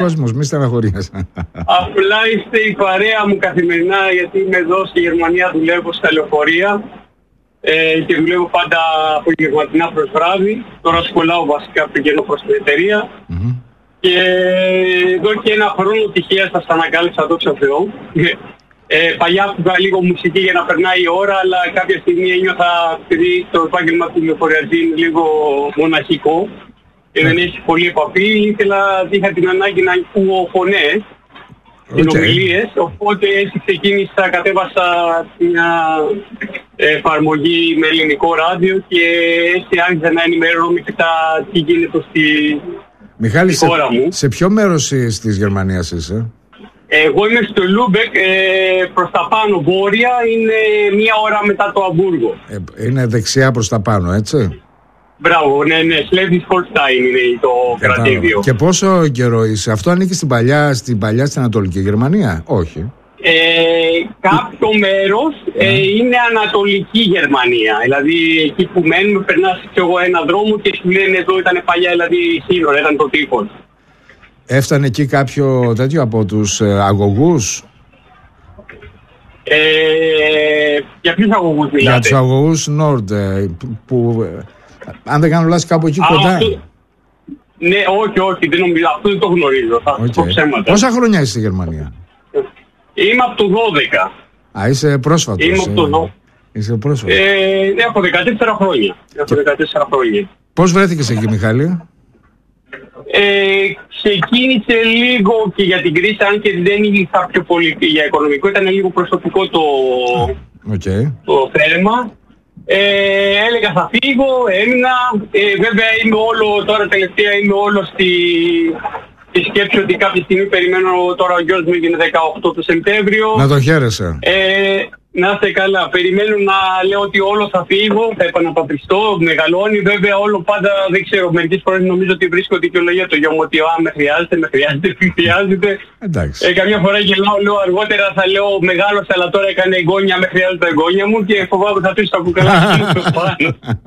Κόσμος, μη στεναχωρίας. Απλά είστε η παρέα μου καθημερινά, γιατί είμαι εδώ στη Γερμανία, δουλεύω στα λεωφορεία και δουλεύω πάντα απογευματινά προς βράδυ. Τώρα σχολάω βασικά πηγαίνω προς την εταιρεία. Και εδώ και ένα χρόνο τυχαία σας ανακάλυψα, δόξα Θεώ. Παλιά άκουγα λίγο μουσική για να περνάει η ώρα, αλλά κάποια στιγμή ένιωθα, επειδή το επάγγελμα του λεωφοριαζή είναι λίγο μοναχικό και δεν έχει πολλή επαφή, είχα την ανάγκη να ακούω φωνές, συνομιλίες, οπότε έτσι ξεκίνησα, κατέβασα μια εφαρμογή με ελληνικό ράδιο και έτσι άρχισα να ενημερώνομαι και τι γίνεται Μιχάλη, σε ποιο μέρος της Γερμανίας είσαι? Εγώ είμαι στο Λούμπεκ, προς τα πάνω βόρεια, είναι μία ώρα μετά το Αμβούργο. Είναι δεξιά προς τα πάνω, έτσι? Μπράβο, ναι, Schleswig-Holstein είναι το κρατήδιο. Και πόσο καιρό είσαι? Αυτό ανήκει στην παλιά στην Ανατολική Γερμανία? Όχι. Κάποιο μέρος είναι Ανατολική Γερμανία. Δηλαδή εκεί που μένουμε περνάς ένα δρόμο και σου λένε εδώ ήταν παλιά, δηλαδή σύνορα, ήταν το τείχος. Έφτανε εκεί κάποιο τέτοιο από τους αγωγούς? Για ποιους αγωγούς μιλάτε? Για τους αγωγούς Nord, που αν δεν κάνω λάθος κάπου εκεί κοντά. Ναι, όχι, δεν νομίζω, αυτό δεν το γνωρίζω, θα πω ψέματα. Πόσα χρόνια είσαι στη Γερμανία? Είμαι από το 12. Είσαι πρόσφατος? Είμαι από το 12. Είσαι πρόσφατος? Ναι, από 14 χρόνια. Πώς βρέθηκες εκεί, Μιχάλη? Ξεκίνησε λίγο και για την κρίση, αν και δεν ήρθα πιο πολύ για οικονομικό, ήταν λίγο προσωπικό το θέμα. Έλεγα θα φύγω, έμεινα. Βέβαια τώρα τελευταία είμαι όλο στη σκέψη ότι κάποια στιγμή περιμένω, τώρα ο γιος μου έγινε 18 το Σεπτέμβριο. Να το χαίρεσαι. Να είστε καλά. Περιμένω να λέω ότι όλο θα φύγω, θα επαναπατριστώ, μεγαλώνει. Βέβαια όλο πάντα δεν ξέρω. Μερικές φορές νομίζω ότι βρίσκω δικαιολογία το γιο μου ότι με χρειάζεται. Εντάξει. Καμιά φορά γελάω, λέω αργότερα θα λέω μεγάλωσα, αλλά τώρα έκανε εγγόνια, με χρειάζεται εγγόνια μου και φοβάμαι θα πεις τα κουκαλά στο πάνω.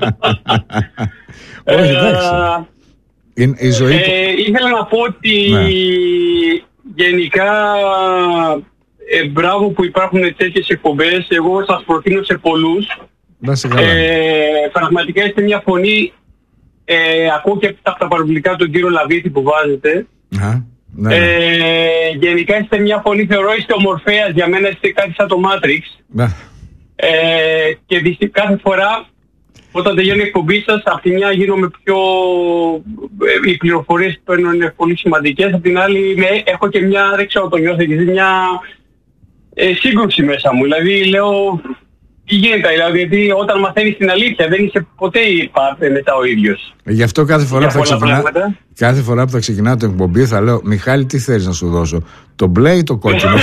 Όχι, εντάξει. Η ζωή... ήθελα να πω ότι γενικά μπράβο που υπάρχουν τέτοιες εκπομπές. Εγώ σας προτείνω σε πολλούς. Πραγματικά είστε μια φωνή. Ακούω και από τα παροπλικά τον κύριο Λαβίτη που βάζετε. Γενικά είστε μια φωνή, θεωρώ είστε ο Μορφέας. Για μένα είστε κάτι σαν το Matrix. Και κάθε φορά όταν τελειώνει η εκπομπή σας, από τη μια γίνομαι πιο... οι πληροφορίες που παίρνω είναι πολύ σημαντικές, από την άλλη έχω και μια, δεν ξέρω το νιώθετε, μια σύγκρουση μέσα μου. Δηλαδή λέω, τι γίνεται, δηλαδή, γιατί όταν μαθαίνεις την αλήθεια δεν είσαι ποτέ μετά ο ίδιος. Γι' αυτό κάθε φορά που θα ξεκινάω την εκπομπή θα λέω, Μιχάλη, τι θέλεις να σου δώσω, το μπλε ή το κόκκινο?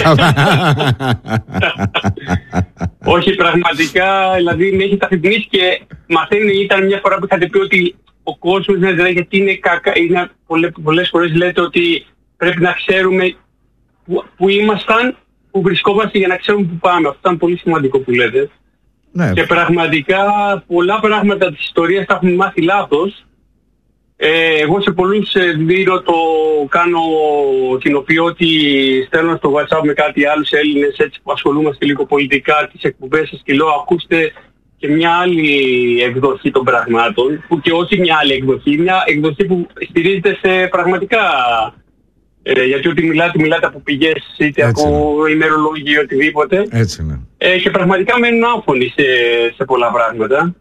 Όχι, πραγματικά, δηλαδή με έχει ταφιπνήσει και μαθαίνει, ήταν μια φορά που είχατε πει ότι ο κόσμος, δηλαδή, γιατί είναι κακά, πολλές φορές λέτε ότι πρέπει να ξέρουμε που ήμασταν, που βρισκόμαστε για να ξέρουμε που πάμε. Αυτό ήταν πολύ σημαντικό που λέτε. Ναι. Και πραγματικά πολλά πράγματα της ιστορίας τα έχουμε μάθει λάθος. Εγώ σε πολλούς δίνω κάνω, κοινοποιώ ότι στέλνω στο WhatsApp με κάτι άλλους Έλληνες έτσι που ασχολούμαστε λίγο πολιτικά τις εκπομπές σας και λέω ακούστε και μια άλλη εκδοχή των πραγμάτων, που και όχι μια άλλη εκδοχή, μια εκδοχή που στηρίζεται σε πραγματικά, γιατί ό,τι μιλάτε από πηγές είτε από ημερολόγια ή οτιδήποτε. Έτσι είναι. Και πραγματικά μένουν άφωνοι σε πολλά πράγματα.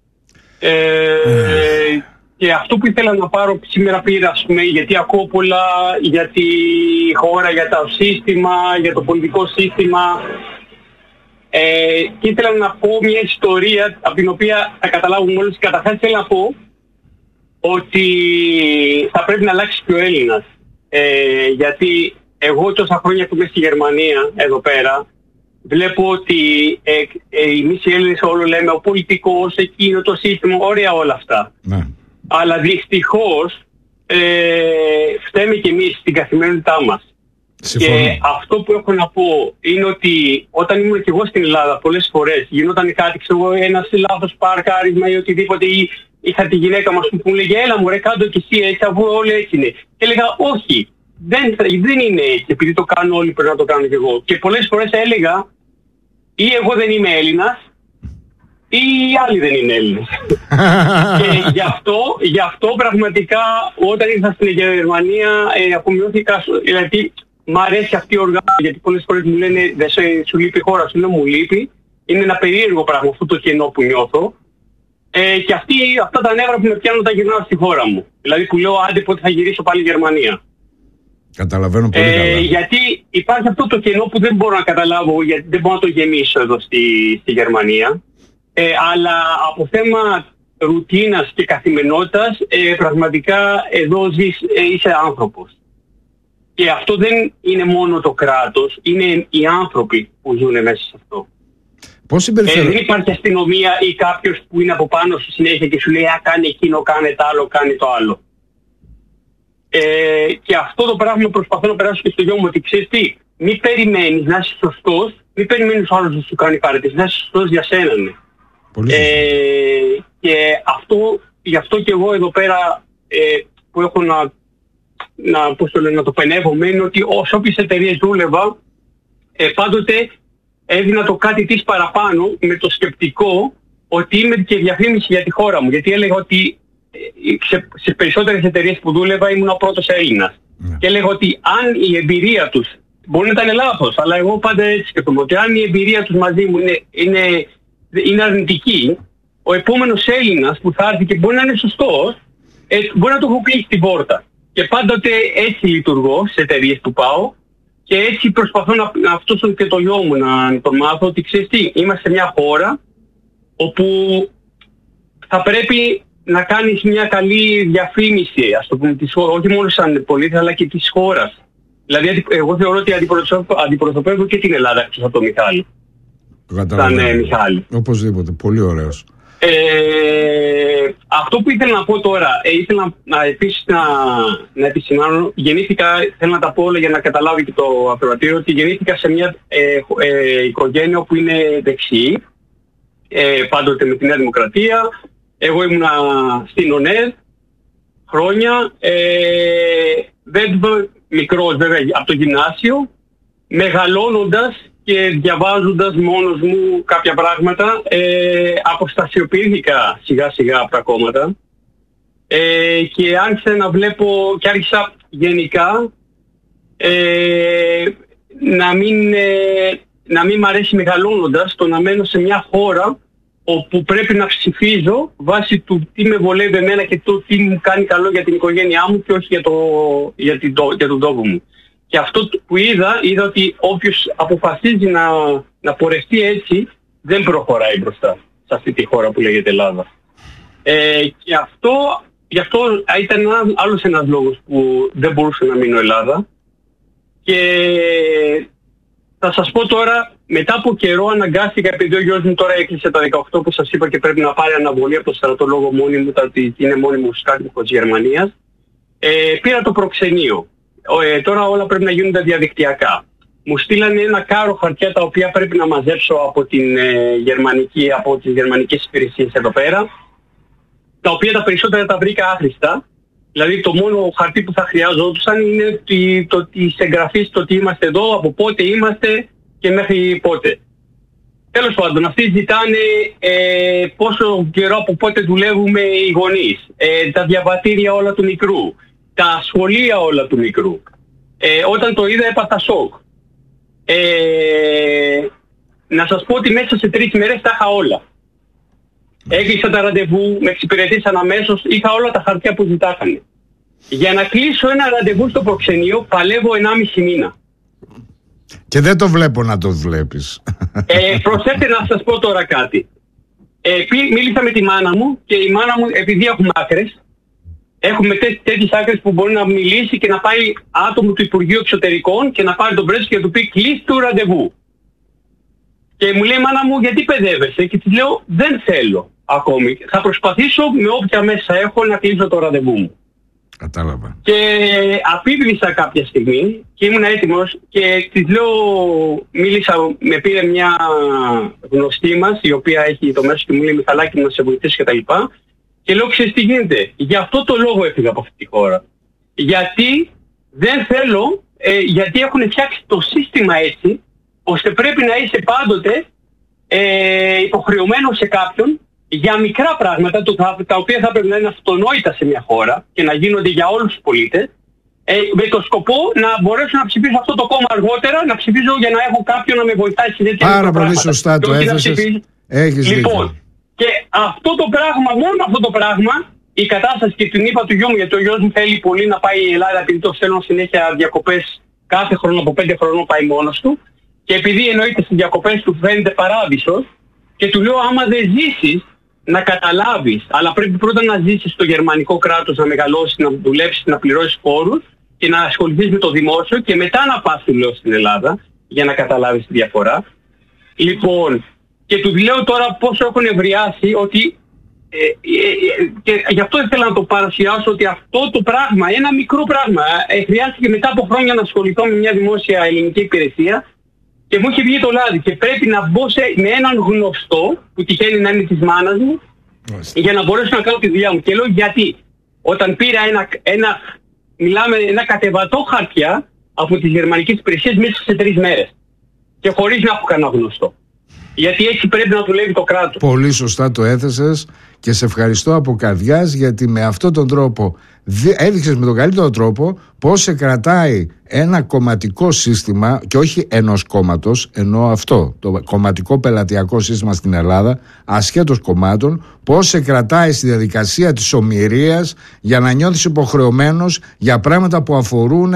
Και αυτό που ήθελα να πάρω σήμερα πήρα, ας πούμε, γιατί ακούω πολλά για τη χώρα, για το σύστημα, για το πολιτικό σύστημα. Και ήθελα να πω μια ιστορία από την οποία θα καταλάβουμε όλους. Καταρχάς θέλω να πω ότι θα πρέπει να αλλάξει και ο Έλληνας. Γιατί εγώ τόσα χρόνια που είμαι στη Γερμανία, εδώ πέρα, βλέπω ότι εμείς οι Έλληνες όλο λέμε ο πολιτικός, εκείνο το σύστημα, ωραία όλα αυτά. Ναι. Αλλά δυστυχώς φταίμε και εμείς στην καθημερινότητά μας. Συμφωνώ. Και αυτό που έχω να πω είναι ότι όταν ήμουν και εγώ στην Ελλάδα πολλές φορές γινόταν κάτι, ξέρω, ένας λάθος παρκάρισμα ή οτιδήποτε, ή είχα τη γυναίκα μας που μου λέγε έλα μου ρε κάντο κι εσύ έτσι, αφού όλοι έτσι είναι. Και έλεγα όχι, δεν είναι έτσι, επειδή το κάνουν όλοι πρέπει να το κάνω κι εγώ. Και πολλές φορές έλεγα ή εγώ δεν είμαι Έλληνας ή οι άλλοι δεν είναι Έλληνες. Και γι' αυτό πραγματικά όταν ήρθα στην Γερμανία απομειώθηκα, δηλαδή μ' αρέσει αυτή η οργάνωση, γιατί πολλές φορές μου λένε σου λείπει η χώρα σου, μου λείπει. Είναι ένα περίεργο πράγμα αυτό το κενό που νιώθω. Και αυτά τα νεύρα που με πιάνουν όταν γυρνάω στη χώρα μου. Δηλαδή που λέω άντε πότε θα γυρίσω πάλι Γερμανία. Καταλαβαίνω πολύ καλά. Γιατί υπάρχει αυτό το κενό που δεν μπορώ να καταλάβω, γιατί δεν μπορώ να το γεμίσω εδώ στη Γερμανία. Αλλά από θέμα ρουτίνας και καθημερινότητας, πραγματικά εδώ είσαι άνθρωπος. Και αυτό δεν είναι μόνο το κράτος, είναι οι άνθρωποι που ζουν μέσα σε αυτό. Δεν υπάρχει αστυνομία ή κάποιος που είναι από πάνω στη συνέχεια και σου λέει κάνε εκείνο, κάνε το άλλο, κάνε το άλλο. Και αυτό το πράγμα προσπαθώ να περάσω και στο γιο μου, ότι ξέρεις τι, μη περιμένεις να είσαι σωστός, μη περιμένεις ο άλλος να σου κάνει παρατήρηση, να είσαι σωστός για σένα. Και γι' αυτό και εγώ εδώ πέρα που έχω να το πενεύομαι είναι ότι όσο όποιες εταιρείες δούλευα, πάντοτε έδινα το κάτι της παραπάνω με το σκεπτικό ότι είμαι και διαφήμιση για τη χώρα μου. Γιατί έλεγα ότι σε περισσότερες εταιρείες που δούλευα ήμουν ο πρώτος Έλληνας. Και έλεγα ότι αν η εμπειρία τους, μπορεί να ήταν λάθος, αλλά εγώ πάντα έτσι σκεφτόμαι, ότι αν η εμπειρία τους μαζί μου είναι αρνητική, ο επόμενος Έλληνας που θα έρθει και μπορεί να είναι σωστός, μπορεί να του έχω κλείσει την πόρτα. Και πάντοτε έτσι λειτουργώ σε εταιρείες που πάω. Και έτσι προσπαθώ να αυτούσω και το γιο μου να τον μάθω ότι ξέρεις τι, είμαστε σε μια χώρα όπου θα πρέπει να κάνεις μια καλή διαφήμιση, ας το πούμε, όχι μόνο σαν πολίτη αλλά και της χώρας. Δηλαδή εγώ θεωρώ ότι αντιπροσωπεύω και την Ελλάδα εκτός από τον Μιχάλη. Σαν Μιχάλη. Οπωσδήποτε, πολύ ωραίος. Αυτό που ήθελα να πω τώρα, ήθελα επίσης να επισημάνω, γεννήθηκα, θέλω να τα πω όλα για να καταλάβει και το ακροατήριο, ότι γεννήθηκα σε μια οικογένεια που είναι δεξιή, πάντοτε με τη Νέα Δημοκρατία. Εγώ ήμουνα στην ΟΝΕΔ χρόνια, μικρός βέβαια από το γυμνάσιο, μεγαλώνοντας και διαβάζοντας μόνος μου κάποια πράγματα, αποστασιοποιήθηκα σιγά σιγά από τα κόμματα και άρχισα να βλέπω και άρχισα γενικά να μην μ' αρέσει μεγαλώνοντας το να μένω σε μια χώρα όπου πρέπει να ψηφίζω βάσει του τι με βολεύει εμένα και το τι μου κάνει καλό για την οικογένειά μου και όχι για τον τόπο μου. Και αυτό που είδα ότι όποιος αποφασίζει να πορευτεί έτσι δεν προχωράει μπροστά σε αυτή τη χώρα που λέγεται Ελλάδα. Και γι' αυτό ήταν άλλος ένας λόγος που δεν μπορούσε να μείνω Ελλάδα. Και θα σας πω τώρα, μετά από καιρό αναγκάστηκα, επειδή ο γιος μου τώρα έκλεισε τα 18 που σας είπα και πρέπει να πάρει αναβολή από το στρατολόγο μόνιμου, ότι είναι μόνιμος κάτοικος της Γερμανίας, πήρα το προξενείο. Τώρα όλα πρέπει να γίνονται διαδικτυακά. Μου στείλανε ένα κάρο χαρτιά τα οποία πρέπει να μαζέψω από τις γερμανικές υπηρεσίες εδώ πέρα, τα οποία τα περισσότερα τα βρήκα άχρηστα. Δηλαδή το μόνο χαρτί που θα χρειάζονταν είναι το της εγγραφής, το ότι είμαστε εδώ, από πότε είμαστε και μέχρι πότε. Τέλος πάντων, αυτοί ζητάνε πόσο καιρό από πότε δουλεύουμε οι γονείς, τα διαβατήρια όλα του μικρού, τα σχολεία όλα του μικρού. Όταν το είδα έπαθα σοκ. Να σας πω ότι μέσα σε 3 μέρες τα είχα όλα. Έκλεισα τα ραντεβού, με εξυπηρετήσαν αμέσως, είχα όλα τα χαρτιά που ζητάχανε. Για να κλείσω ένα ραντεβού στο προξενείο παλεύω 1,5 μήνα. Και δεν το βλέπω να το βλέπεις. Προσέξτε να σας πω τώρα κάτι. Μίλησα με τη μάνα μου και η μάνα μου, επειδή έχουμε άκρες, έχουμε τέτοιες άκρες που μπορεί να μιλήσει και να πάει άτομο του Υπουργείου Εξωτερικών και να πάρει τον πρέσβη και να του πει κλείσει το ραντεβού. Και μου λέει μάνα μου γιατί παιδεύεσαι, και της λέω δεν θέλω ακόμη. Θα προσπαθήσω με όποια μέσα έχω να κλείσω το ραντεβού μου. Κατάλαβα. Και απίβλησα κάποια στιγμή και ήμουν έτοιμος και της λέω, με πήρε μια γνωστή μας η οποία έχει το μέσο και μου λέει Μιχαλάκη μου να σε βοηθήσει κτλ. Και λέω ξέρεις τι γίνεται, γι' αυτό το λόγο έφυγα από αυτή τη χώρα. Γιατί δεν θέλω, γιατί έχουν φτιάξει το σύστημα έτσι, ώστε πρέπει να είσαι πάντοτε υποχρεωμένο σε κάποιον για μικρά πράγματα, τα οποία θα πρέπει να είναι αυτονόητα σε μια χώρα και να γίνονται για όλους τους πολίτες, με το σκοπό να μπορέσω να ψηφίσω αυτό το κόμμα αργότερα, να ψηφίσω για να έχω κάποιον να με βοηθάει σε τέτοια πράγματα. Πάρα πολύ σωστά το έθεσες. Έχεις λοιπόν, δίκιο. Και αυτό το πράγμα, μόνο αυτό το πράγμα, η κατάσταση, και την είπα του γιού μου, γιατί ο γιος μου θέλει πολύ να πάει η Ελλάδα, επειδή το στέλνω συνέχεια διακοπές κάθε χρόνο, από 5 χρονών πάει μόνος του, και επειδή εννοείται στις διακοπές του φαίνεται παράδεισος, και του λέω άμα δεν ζήσεις να καταλάβεις, αλλά πρέπει πρώτα να ζήσεις στο γερμανικό κράτος, να μεγαλώσεις, να δουλέψεις, να πληρώσεις φόρους και να ασχοληθείς με το δημόσιο και μετά να πας, του λέω, στην Ελλάδα για να καταλάβεις τη διαφορά. Λοιπόν, και του λέω τώρα πόσο έχουν ευριάσει, ότι και γι' αυτό ήθελα να το παρουσιάσω, ότι αυτό το πράγμα, ένα μικρό πράγμα, χρειάστηκε μετά από χρόνια να ασχοληθώ με μια δημόσια ελληνική υπηρεσία και μου είχε βγει το λάδι και πρέπει να μπω με έναν γνωστό που τυχαίνει να είναι της μάνας μου για να μπορέσω να κάνω τη δουλειά μου. Και λέω γιατί όταν πήρα ένα κατεβατό χαρτιά από τις γερμανικές υπηρεσίες μέσα σε 3 μέρες και χωρίς να έχω κανένα γνωστό. Γιατί έτσι πρέπει να δουλεύει το κράτος. Πολύ σωστά το έθεσες και σε ευχαριστώ από καρδιάς, γιατί με αυτόν τον τρόπο έδειξες με τον καλύτερο τρόπο πώς σε κρατάει ένα κομματικό σύστημα, και όχι ενός κόμματος, ενώ αυτό το κομματικό πελατειακό σύστημα στην Ελλάδα, ασχέτως κομμάτων, πώς σε κρατάει στη διαδικασία της ομηρίας για να νιώθεις υποχρεωμένος για πράγματα που αφορούν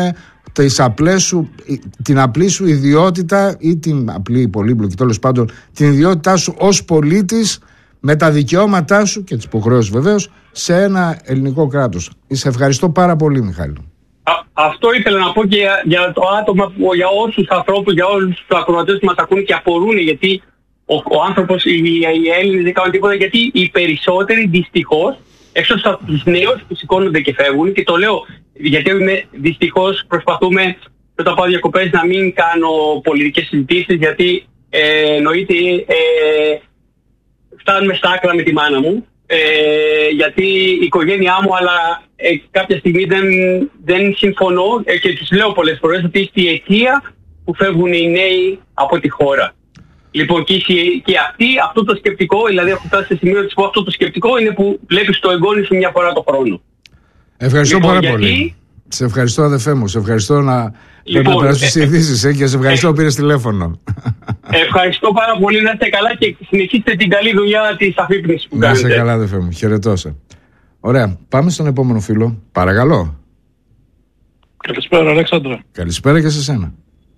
την απλή σου ιδιότητα ή την απλή πολύπλοκη, τέλος πάντων την ιδιότητά σου ως πολίτης, με τα δικαιώματά σου και τις υποχρεώσεις βεβαίως σε ένα ελληνικό κράτος. Σε ευχαριστώ πάρα πολύ, Μιχάλη. Αυτό ήθελα να πω και για το άτομα, για όσους ανθρώπους, για όλους τους ακροατές που μας ακούν και απορούν, γιατί ο άνθρωπος, οι Έλληνες δεν κάνουν τίποτα, γιατί οι περισσότεροι δυστυχώς, έξω από τους νέους που σηκώνονται και φεύγουν, και το λέω γιατί δυστυχώς προσπαθούμε όταν πάω διακοπές να μην κάνω πολιτικές συζητήσεις, γιατί εννοείται φτάνουμε στα άκρα με τη μάνα μου, γιατί η οικογένειά μου, αλλά κάποια στιγμή δεν συμφωνώ και τους λέω πολλές φορές ότι είστε η αιτία που φεύγουν οι νέοι από τη χώρα. Λοιπόν, και αυτό το σκεπτικό, δηλαδή έχω φτάσει σε σημείο που αυτό το σκεπτικό είναι που βλέπεις το εγγόνι σου μια φορά το χρόνο. Ευχαριστώ πάρα πολύ. Σε ευχαριστώ, αδερφέ μου. Σε ευχαριστώ να περάσεις τις ειδήσεις και σε ευχαριστώ που πήρες τηλέφωνο. Ευχαριστώ πάρα πολύ, να είστε καλά και συνεχίστε την καλή δουλειά της αφύπνισης που κάνετε. Να είστε καλά, αδερφέ μου. Χαιρετώ σε. Ωραία, πάμε στον επόμενο φίλο. Παρακαλώ. Καλησπέρα, Αλέξανδρα. Καλησπέρα και σε σένα.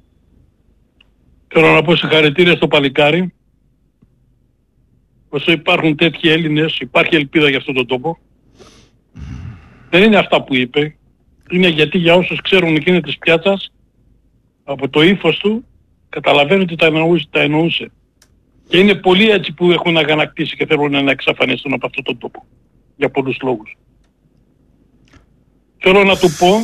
Θέλω να πω συγχαρητήρια στο παλικάρι. Όσο υπάρχουν τέτοιοι Έλληνες, υπάρχει ελπίδα για αυτόν τον τόπο. Δεν είναι αυτά που είπε. Είναι γιατί για όσους ξέρουν εκείνη της πιάτσας, από το ύφος του, καταλαβαίνουν ότι τα εννοούσε. Και είναι πολλοί έτσι που έχουν αγανακτήσει και θέλουν να εξαφανιστούν από αυτόν τον τόπο. Για πολλούς λόγους. Θέλω να του πω,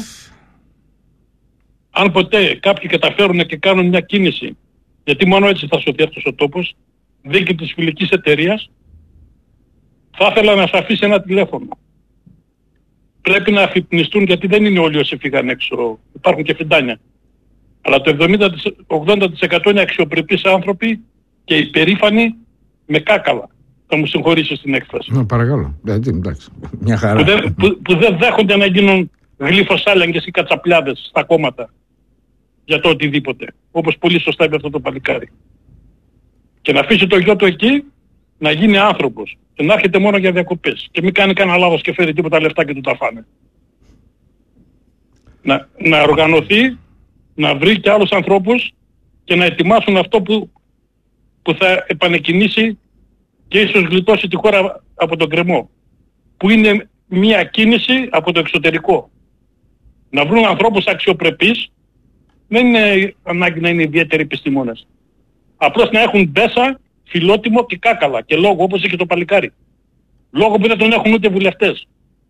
αν ποτέ κάποιοι καταφέρουν και κάνουν μια κίνηση, γιατί μόνο έτσι θα σωθεί αυτός ο τόπος, δίκη της φιλικής εταιρείας, θα ήθελα να σου αφήσει ένα τηλέφωνο. Πρέπει να αφυπνιστούν, γιατί δεν είναι όλοι όσοι φύγαν έξω, υπάρχουν και φιντάνια. Αλλά το 70-80% είναι αξιοπρεπείς άνθρωποι και υπερήφανοι με κάκαλα. Θα μου συγχωρήσεις την έκφραση. Παρακαλώ. Εντάξει. Μια χαρά. Που δεν δέχονται να γίνουν γλυφοσάλεγγες ή κατσαπλιάδες στα κόμματα για το οτιδήποτε. Όπως πολύ σωστά είπε αυτό το παλικάρι. Και να αφήσει το γιο του εκεί να γίνει άνθρωπος και να έρχεται μόνο για διακοπές και μην κάνει κανένα λάθος και φέρει τίποτα λεφτά και του τα φάνε. Να οργανωθεί, να βρει και άλλους ανθρώπους και να ετοιμάσουν αυτό που θα επανεκκινήσει και ίσως γλιτώσει τη χώρα από τον κρεμό, που είναι μια κίνηση από το εξωτερικό. Να βρουν ανθρώπους αξιοπρεπείς, δεν είναι ανάγκη να είναι ιδιαίτεροι επιστήμονες. Απλώς να έχουν μπέσα, φιλότιμο και κάκαλα και λόγο, όπως είχε το παλικάρι. Λόγο που δεν τον έχουν ούτε βουλευτές.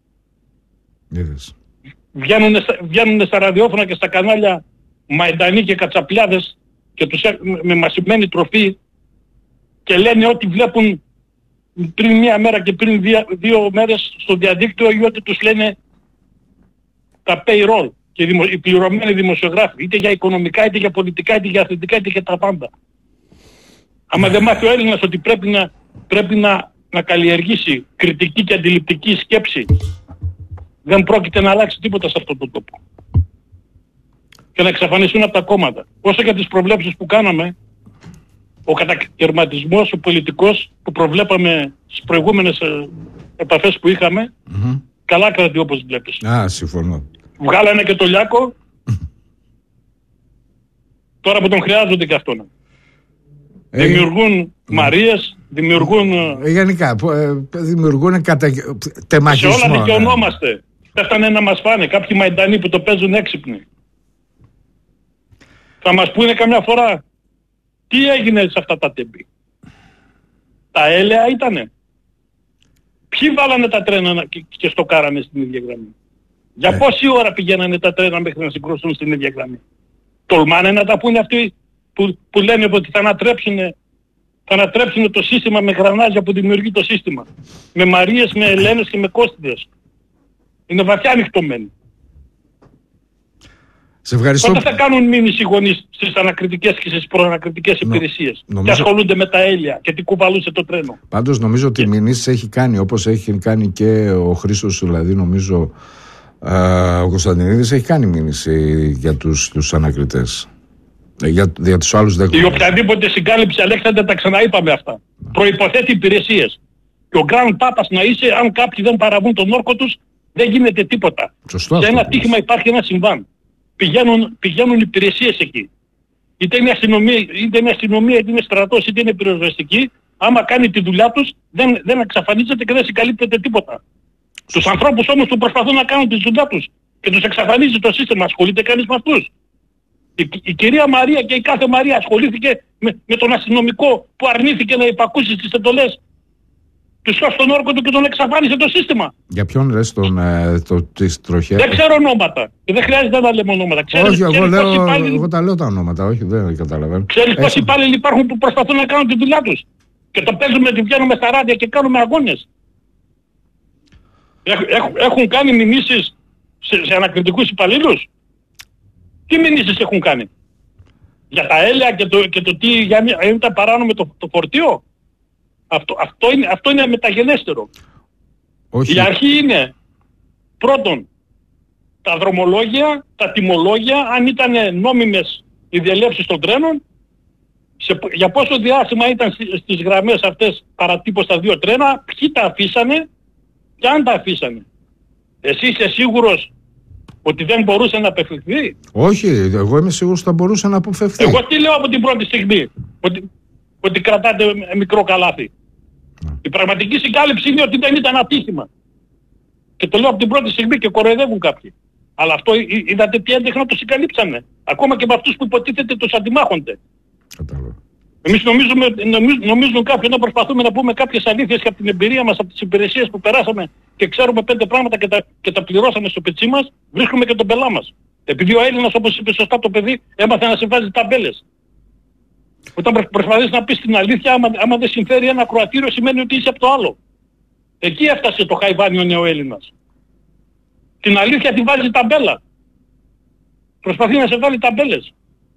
Βγαίνουν στα ραδιόφωνα και στα κανάλια μαϊντανοί και κατσαπλιάδες και τους με μασημένη τροφή και λένε ότι βλέπουν πριν μία μέρα και πριν 2 μέρες στο διαδίκτυο ή ότι τους λένε τα payroll. και οι πληρωμένοι δημοσιογράφοι, είτε για οικονομικά, είτε για πολιτικά, είτε για αθλητικά, είτε για τα πάντα. Άμα δεν μάθει ο Έλληνας ότι πρέπει να καλλιεργήσει κριτική και αντιληπτική σκέψη, δεν πρόκειται να αλλάξει τίποτα σε αυτόν τον τόπο. Και να εξαφανιστούν από τα κόμματα. Όσο για τις προβλέψεις που κάναμε, ο κατακαιρματισμός, ο πολιτικός που προβλέπαμε στις προηγούμενες επαφές που είχαμε, καλά κρατεί όπως βλέπεις. Συμφωνώ. Βγάλανε και το Λιάκο, τώρα που τον χρειάζονται και αυτόν. Δημιουργούν Μαρίες, δημιουργούν... Γενικά, δημιουργούν τεμαχισμό. Σε όλα δικαιωνόμαστε. Πέφτανε να μας φάνε κάποιοι μαϊντανοί που το παίζουν έξυπνοι. Θα μας πούνε καμιά φορά τι έγινε σε αυτά τα τέμπη. Τα έλαια ήτανε. Ποιοι βάλανε τα τρένα και στοκάρανε στην ίδια γραμμή. Για πόση ώρα πηγαίνανε τα τρένα μέχρι να συγκρούσουν στην ίδια γραμμή. Τολμάνε να τα πούνε αυτοί που λένε ότι θα ανατρέψουν το σύστημα με γρανάζια που δημιουργεί το σύστημα. Με Μαρίες, με Ελένες και με Κώστιδες. Είναι βαθιά ανοιχτωμένοι. Σε ευχαριστώ. Πότε θα κάνουν μήνυση οι γονείς στις ανακριτικές και στις προανακριτικές υπηρεσίες και ασχολούνται με τα έλαια και τι κουβαλούσε το τρένο. Πάντως νομίζω ότι μηνύσεις έχει κάνει, όπως έχει κάνει και ο Χρήστος, δηλαδή νομίζω ο Κωνσταντινίδης έχει κάνει μήνυση για τους ανακριτές. Για τους άλλους δεν. Η οποιαδήποτε συγκάλυψη, Αλέξανδρε, τα ξαναείπαμε αυτά. Προϋποθέτει υπηρεσίες. Και ο Grand Papas να είσαι, αν κάποιοι δεν παραβούν τον όρκο τους, δεν γίνεται τίποτα. Σωστό. Σε ένα τύχημα υπάρχει ένα συμβάν. Πηγαίνουν υπηρεσίες εκεί. Είτε είναι αστυνομία, είτε είναι στρατός, είτε είναι πυροσβεστική. Άμα κάνει τη δουλειά τους, δεν εξαφανίζεται και δεν συγκαλύπτεται τίποτα. Τους ανθρώπους όμως που προσπαθούν να κάνουν τη δουλειά τους και τους εξαφανίζει το σύστημα, ασχολείται κανείς με αυτούς. Η κυρία Μαρία και η κάθε Μαρία ασχολήθηκε με τον αστυνομικό που αρνήθηκε να υπακούσει στις εντολές. Του σώσει τον όρκο του και τον εξαφάνισε το σύστημα. Για ποιον λες τις τροχές? Δεν ξέρω ονόματα. Και δεν χρειάζεται να λέμε ονόματα. Όχι, εγώ τα λέω τα ονόματα. Όχι, δεν καταλαβαίνω. Ξέρεις πόσοι υπάλληλοι υπάρχουν που προσπαθούν να κάνουν τη δουλειά τους. Και το παίζουμε, τη βγαίνουμε στα ράδια και κάνουμε αγώνες. Έχουν κάνει μηνύσεις σε ανακριτικούς υπαλλήλους. Τι μηνύσεις έχουν κάνει? Για τα έλαια και το τι ήταν παράνομο το φορτίο. Αυτό είναι μεταγενέστερο. Όχι. Η αρχή είναι πρώτον τα δρομολόγια, τα τιμολόγια, αν ήταν νόμιμες οι διελεύσεις των τρένων, για πόσο διάστημα ήταν στις γραμμές αυτές παρατύπως τα δύο τρένα, ποιοι τα αφήσανε και αν τα αφήσανε. Εσύ είσαι σίγουρος ότι δεν μπορούσε να αποφευθεί? Όχι, εγώ είμαι σίγουρος ότι θα μπορούσε να αποφευθεί. Εγώ τι λέω από την πρώτη στιγμή? Ότι κρατάτε μικρό καλάθι. Η πραγματική συγκάλυψη είναι ότι δεν ήταν ατύχημα. Και το λέω από την πρώτη στιγμή και κοροϊδεύουν κάποιοι. Αλλά αυτό είδατε τι έντεχνα το συγκαλύψανε. Ακόμα και με αυτούς που υποτίθεται τους αντιμάχονται. Κατάλαβα. Εμείς νομίζουν κάποιοι να προσπαθούμε να πούμε κάποιες αλήθειες και από την εμπειρία μας, από τις υπηρεσίες που περάσαμε και ξέρουμε 5 πράγματα και τα πληρώσαμε στο πετσί μας, βρίσκουμε και τον πελά μας. Επειδή ο Έλληνας, όπως είπε σωστά το παιδί, έμαθε να σε βάζει ταμπέλες. Όταν προσπαθείς να πεις την αλήθεια, άμα δεν συμφέρει ένα ακροατήριο, σημαίνει ότι είσαι από το άλλο. Εκεί έφτασε το χαϊβάνι ο νεοέλληνας. Την αλήθεια τη βάζει ταμπέλα. Προσπαθεί να σε βάλει ταμπέλες.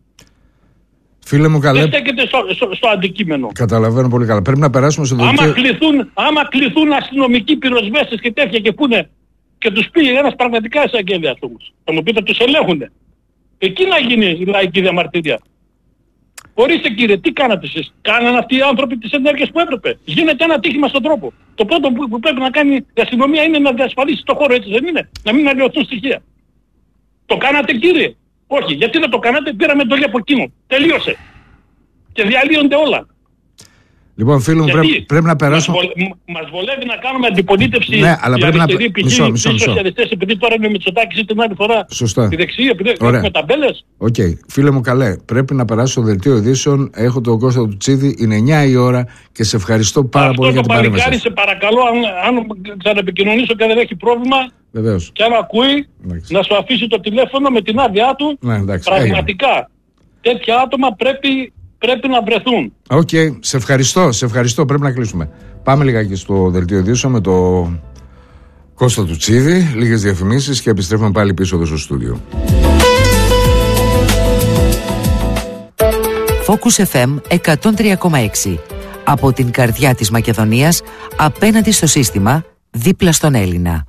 Φίλε μου, καλέ. Δεν στέκεται στο αντικείμενο. Καταλαβαίνω πολύ καλά. Πρέπει να περάσουμε στο δελτίο. Άμα κληθούν αστυνομικοί πυροσβέστες και τέτοια και πούνε και τους πει ένας πραγματικά εισαγγελέας όμως, θα μου πείτε τους ελέγχουνε. Εκεί να γίνει η λαϊκή διαμαρτυρία. Ορίστε κύριε, τι κάνατε εσείς? Κάνανε αυτοί οι άνθρωποι τις ενέργειες που έπρεπε. Γίνεται ένα τύχημα στον τρόπο. Το πρώτο που πρέπει να κάνει η αστυνομία είναι να διασφαλίσει το χώρο, έτσι δεν είναι? Να μην αλλοιωθούν στοιχεία. Το κάνατε κύριε? Όχι. Γιατί δεν το κάνατε? Πήραμε εντολή από εκείνο. Τελείωσε. Και διαλύονται όλα. Λοιπόν, φίλοι μου, πρέπει να περάσουμε. Μας βολεύει να κάνουμε αντιπολίτευση. Ναι, αλλά πρέπει να. Μισό. Σοσιαλιστές, επειδή τώρα είναι ο Μητσοτάκης ή την άλλη φορά. Σωστά. Τη δεξιά, επειδή έχουμε ταμπέλες. Οκ. Φίλε μου, καλέ. Πρέπει να περάσω στο δελτίο ειδήσεων. Έχω τον Κώστα του Τσίδη. Είναι 9 η ώρα και σε ευχαριστώ πάρα πολύ για την παρέμβαση. Αυτό το παλικάρι, σε παρακαλώ, αν ξαναεπικοινωνήσω και δεν έχει πρόβλημα. Βεβαίως. Και αν ακούει, να σου αφήσει το τηλέφωνο με την άδειά του. Ναι, εντάξει, πραγματικά. Τέτοια άτομα πρέπει να βρεθούν. Οκ, σε ευχαριστώ. Πρέπει να κλείσουμε. Πάμε λιγάκι στο δελτίο ειδήσεων με το Κώστα Τουτσίδη, λίγες διαφημίσεις και επιστρέφουμε πάλι πίσω εδώ στο στούντιο. Focus FM 103,6. Από την καρδιά της Μακεδονίας, απέναντι στο σύστημα, δίπλα στον Έλληνα.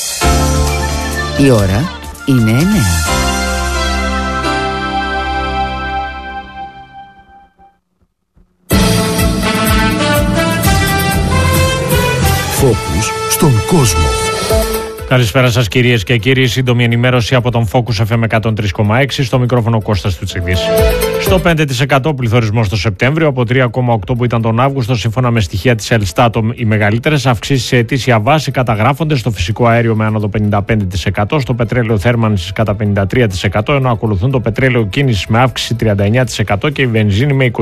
Η ώρα είναι 9. Focus στον κόσμο. Καλησπέρα σας κυρίες και κύριοι, σύντομη ενημέρωση από τον Focus FM 103,6, στο μικρόφωνο Κώστας Τουτσίδης. Στο 5% πληθωρισμός το Σεπτέμβριο, από 3,8% που ήταν τον Αύγουστο, σύμφωνα με στοιχεία της Ελστάτομ. Οι μεγαλύτερες αυξήσεις σε ετήσια βάση καταγράφονται στο φυσικό αέριο με άνοδο 55%, στο πετρέλαιο θέρμανσης κατά 53%, ενώ ακολουθούν το πετρέλαιο κίνησης με αύξηση 39% και η βενζίνη με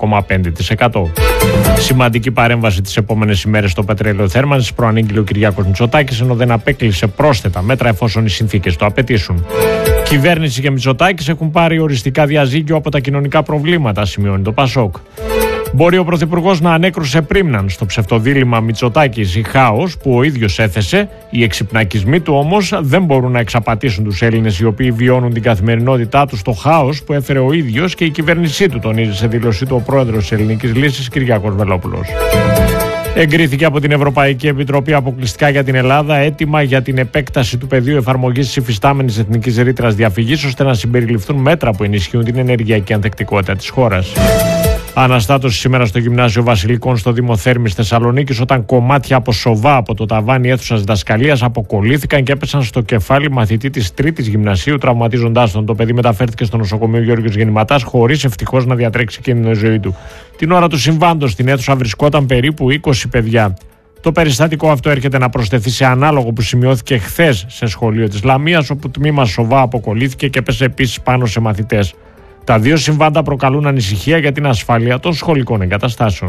22,5%. Σημαντική παρέμβαση τις επόμενες ημέρες στο πετρέλαιο θέρμανσης προανήγγειλε ο Κυριάκος Μητσοτάκης, ενώ δεν απέκλεισε πρόσθετα μέτρα εφόσον οι συνθήκες το απαιτήσουν. Κυβέρνηση και Μητσοτάκης έχουν πάρει οριστικά διαζύγιο από τα κοινωνικά προβλήματα, σημειώνει το Πασόκ. Μπορεί ο Πρωθυπουργός να ανέκρουσε πρίμναν στο ψευτοδίλημμα Μητσοτάκης ή χάος που ο ίδιος έθεσε. Οι εξυπνακισμοί του όμως δεν μπορούν να εξαπατήσουν τους Έλληνες οι οποίοι βιώνουν την καθημερινότητά τους στο χάος που έφερε ο ίδιος και η κυβέρνησή του, τονίζει σε δήλωσή του ο πρόεδρος της Ελληνικής Λύσης, Κυριάκος Βελόπουλος. Εγκρίθηκε από την Ευρωπαϊκή Επιτροπή αποκλειστικά για την Ελλάδα αίτημα για την επέκταση του πεδίου εφαρμογής της υφιστάμενης εθνικής ρήτρας διαφυγής, ώστε να συμπεριληφθούν μέτρα που ενισχύουν την ενεργειακή ανθεκτικότητα της χώρας. Αναστάτωση σήμερα στο Γυμνάσιο Βασιλικών στο Δήμο Θέρμης Θεσσαλονίκης, όταν κομμάτια από σοβά από το ταβάνι αίθουσας διδασκαλίας αποκολλήθηκαν και έπεσαν στο κεφάλι μαθητή της 3ης Γυμνασίου, τραυματίζοντάς τον. Το παιδί μεταφέρθηκε στο νοσοκομείο Γιώργος Γεννηματάς, χωρίς ευτυχώς να διατρέξει κίνδυνο η ζωή του. Την ώρα του συμβάντος στην αίθουσα βρισκόταν περίπου 20 παιδιά. Το περιστατικό αυτό έρχεται να προσθεθεί σε ανάλογο που σημειώθηκε χθες σε σχολείο της Λαμίας, όπου τμήμα σοβά αποκολλήθηκε και έπεσε επίσης πάνω σε μαθητές. Τα δύο συμβάντα προκαλούν ανησυχία για την ασφάλεια των σχολικών εγκαταστάσεων.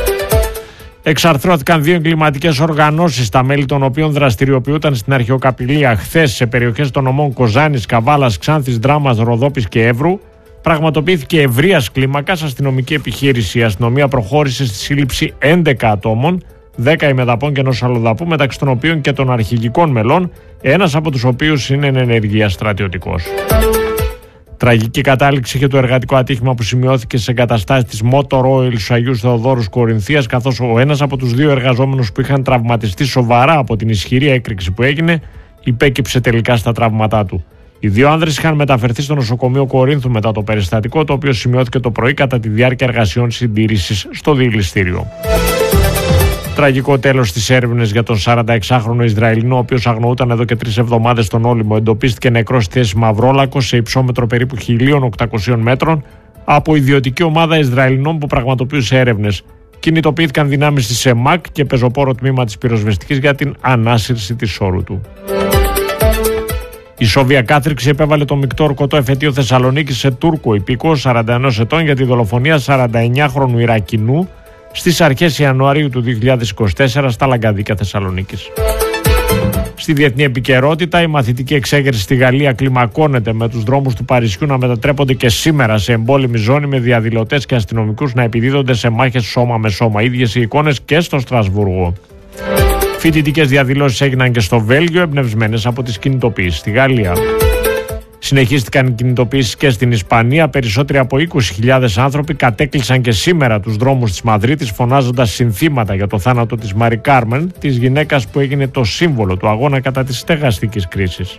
Εξαρθρώθηκαν δύο εγκληματικές οργανώσεις, τα μέλη των οποίων δραστηριοποιούνταν στην αρχαιοκαπηλεία χθες σε περιοχές των νομών Κοζάνης, Καβάλας, Ξάνθης, Δράμας, Ροδόπης και Εύρου. Πραγματοποιήθηκε ευρείας κλίμακας αστυνομική επιχείρηση. Η αστυνομία προχώρησε στη σύλληψη 11 ατόμων, 10 ημεδαπών και ενός αλλοδαπού, μεταξύ των οποίων και των αρχηγικών μελών, ένας από τους οποίους είναι εν ενεργεία στρατιωτικός. Τραγική κατάληξη είχε το εργατικό ατύχημα που σημειώθηκε σε εγκαταστάσεις της Motor Oil στους Αγίους Θεοδόρους Κορινθίας, καθώς ο ένας από τους δύο εργαζόμενους που είχαν τραυματιστεί σοβαρά από την ισχυρή έκρηξη που έγινε υπέκυψε τελικά στα τραύματά του. Οι δύο άνδρες είχαν μεταφερθεί στο νοσοκομείο Κορίνθου μετά το περιστατικό, το οποίο σημειώθηκε το πρωί κατά τη διάρκεια εργασιών συντήρησης στο διελιστήριο. Τραγικό τέλος στις έρευνες για τον 46χρονο Ισραηλινό, ο οποίος αγνοούταν εδώ και 3 εβδομάδες στον Όλυμο. Εντοπίστηκε νεκρός στη θέση Μαυρόλακο σε υψόμετρο περίπου 1.800 μέτρων από ιδιωτική ομάδα Ισραηλινών που πραγματοποιούσε έρευνες. Κινητοποιήθηκαν δυνάμεις της ΕΜΑΚ και πεζοπόρο τμήμα της πυροσβεστικής για την ανάσυρση της όρου του. Η Σόβια κάθριξη επέβαλε το μεικτό ορκωτό εφετείο Θεσσαλονίκης σε Τούρκο υπήκο 41 ετών για τη δολοφονία 49χρονου Ιρακινού στις αρχές Ιανουαρίου του 2024 στα Λαγκαδίκια Θεσσαλονίκης. Στη διεθνή επικαιρότητα, η μαθητική εξέγερση στη Γαλλία κλιμακώνεται, με τους δρόμους του Παρισιού να μετατρέπονται και σήμερα σε εμπόλεμη ζώνη, με διαδηλωτές και αστυνομικούς να επιδίδονται σε μάχες σώμα με σώμα. Ίδιες οι εικόνες και στο Στρασβούργο. Φοιτητικές διαδηλώσεις έγιναν και στο Βέλγιο, εμπνευσμένες από τις κινητοποιήσεις στη Γαλλία. Συνεχίστηκαν οι κινητοποιήσεις και στην Ισπανία. Περισσότεροι από 20.000 άνθρωποι κατέκλυσαν και σήμερα τους δρόμους της Μαδρίτης, φωνάζοντας συνθήματα για το θάνατο της Μαρι Κάρμεν, της γυναίκας που έγινε το σύμβολο του αγώνα κατά της στεγαστικής κρίσης.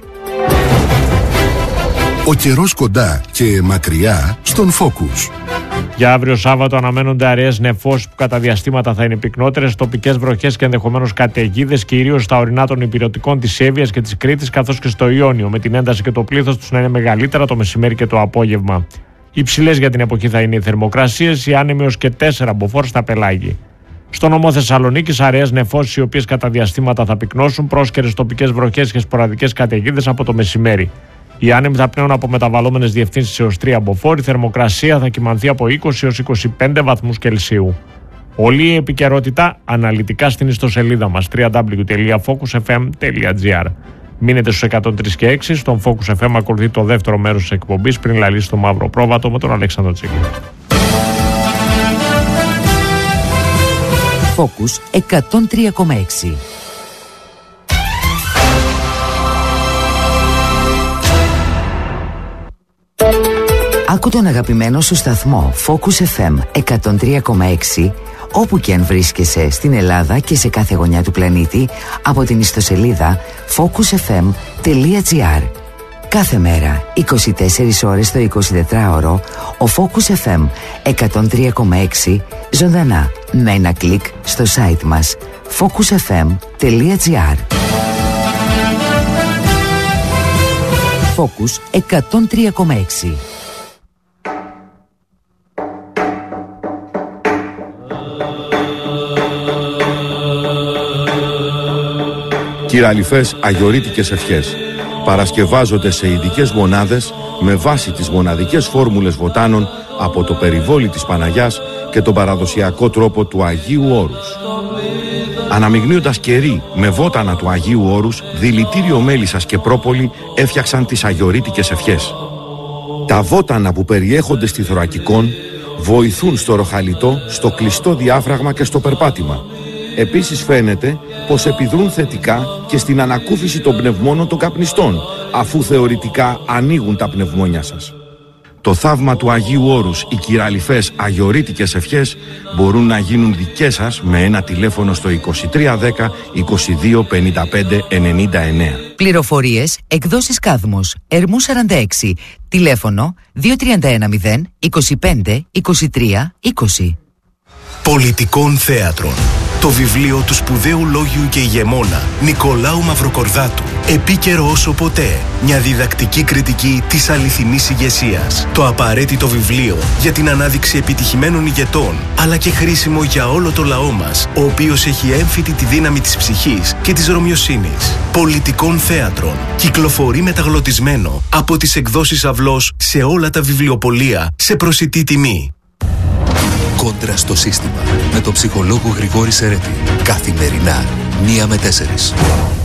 Ο καιρός κοντά και μακριά στον Focus. Για αύριο Σάββατο αναμένονται αραιές νεφώσεις που κατά διαστήματα θα είναι πυκνότερες, τοπικές βροχές και ενδεχομένως καταιγίδες, κυρίως στα ορεινά των υπηρετικών της Εύβοιας και της Κρήτης, καθώς και στο Ιόνιο, με την ένταση και το πλήθος τους να είναι μεγαλύτερα το μεσημέρι και το απόγευμα. Υψηλές για την εποχή θα είναι οι θερμοκρασίες, οι άνεμοι ως και 4 μποφόρ στα πελάγη. Στο νομό Θεσσαλονίκης, αραιές νεφώσεις οι οποίες κατά διαστήματα θα πυκνώσουν, πρόσκαιρες τοπικές βροχές και σποραδικές καταιγίδες από το μεσημέρι. Οι άνεμοι θα πνέουν από μεταβαλλόμενες διευθύνσεις έως 3 μποφόρ. Η θερμοκρασία θα κυμανθεί από 20 έως 25 βαθμούς Κελσίου. Όλη η επικαιρότητα αναλυτικά στην ιστοσελίδα μας www.focusfm.gr. Μείνετε στους 103 και 6. Στον Focus FM ακολουθεί το δεύτερο μέρος της εκπομπής, πριν λαλήσει το μαύρο πρόβατο, με τον Αλέξανδρο Τσίκλη. Focus 103,6. Άκου τον αγαπημένο σου σταθμό Focus FM 103,6 όπου και αν βρίσκεσαι στην Ελλάδα και σε κάθε γωνιά του πλανήτη από την ιστοσελίδα focusfm.gr. Κάθε μέρα, 24 ώρες το 24ωρο, ο Focus FM 103,6 ζωντανά με ένα κλικ στο site μας focusfm.gr. Focus 103,6. Κυραλιφές αγιορείτικες ευχές παρασκευάζονται σε ειδικές μονάδες με βάση τις μοναδικές φόρμουλες βοτάνων από το περιβόλι της Παναγιάς και τον παραδοσιακό τρόπο του Αγίου Όρους. Αναμειγνύοντας κερί με βότανα του Αγίου Όρους, δηλητήριο μέλισσας και πρόπολη έφτιαξαν τις αγιορείτικες ευχές. Τα βότανα που περιέχονται στη θωρακικόν βοηθούν στο ροχαλιτό, στο κλειστό διάφραγμα και στο περπάτημα. Επίσης φαίνεται πως επιδρούν θετικά και στην ανακούφιση των πνευμόνων των καπνιστών, αφού θεωρητικά ανοίγουν τα πνευμόνια σας. Το θαύμα του Αγίου Όρους, οι κυραλιφές αγιορείτικες ευχές μπορούν να γίνουν δικές σας με ένα τηλέφωνο στο 2310 22 55 99. Πληροφορίες, εκδόσεις Κάδμος, Ερμού 46, τηλέφωνο 2310 25 23 20. Πολιτικών Θέατρων. Το βιβλίο του σπουδαίου λόγιου και ηγεμόνα Νικολάου Μαυροκορδάτου. Επίκαιρο όσο ποτέ. Μια διδακτική κριτική της αληθινής ηγεσίας. Το απαραίτητο βιβλίο για την ανάδειξη επιτυχημένων ηγετών, αλλά και χρήσιμο για όλο το λαό μας, ο οποίος έχει έμφυτη τη δύναμη της ψυχής και της ρωμιοσύνης. Πολιτικών Θέατρων. Κυκλοφορεί μεταγλωτισμένο από τις εκδόσεις Αυλός σε όλα τα βιβλιοπωλεία σε προσιτή τιμή. Κόντρα στο σύστημα με τον ψυχολόγο Γρηγόρη Σερέτη. Καθημερινά 1 με 4.